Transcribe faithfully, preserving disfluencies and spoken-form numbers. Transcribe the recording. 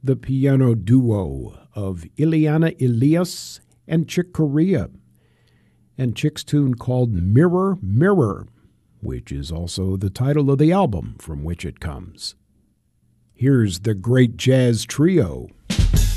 the piano duo of Ileana Elias and Chick Corea, and Chick's tune called Mirror, Mirror, which is also the title of the album from which it comes. Here's the great jazz trio